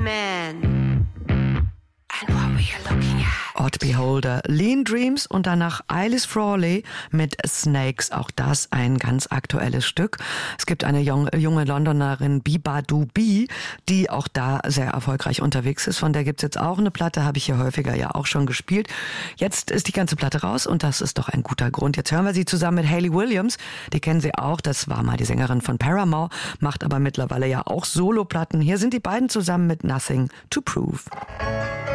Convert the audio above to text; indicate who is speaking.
Speaker 1: man. And what we are looking at.
Speaker 2: Odd Beholder, Lean Dreams und danach Alice Frawley mit Snakes. Auch das ein ganz aktuelles Stück. Es gibt eine junge Londonerin, Biba Dubi, die auch da sehr erfolgreich unterwegs ist. Von der gibt's jetzt auch eine Platte, habe ich hier häufiger ja auch schon gespielt. Jetzt ist die ganze Platte raus und das ist doch ein guter Grund. Jetzt hören wir sie zusammen mit Hayley Williams. Die kennen Sie auch, das war mal die Sängerin von Paramore, macht aber mittlerweile ja auch Soloplatten. Hier sind die beiden zusammen mit Nothing to Prove.